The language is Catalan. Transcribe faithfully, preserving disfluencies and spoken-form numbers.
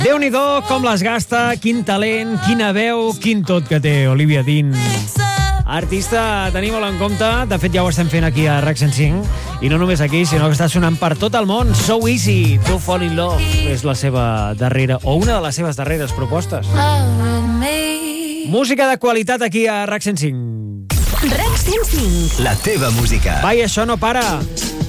Déu-n'hi-do com les gasta, quin talent, quina veu, quin tot que té Olivia Dean. Artista a tenir molt en compte, de fet ja ho estem fent aquí a RAC cent cinc, i no només aquí, sinó que està sonant per tot el món. So Easy to Fall in Love és la seva darrera, o una de les seves darreres propostes. Música de qualitat aquí a RAC cent cinc. RAC cent cinc. La teva música. Va, i això no para.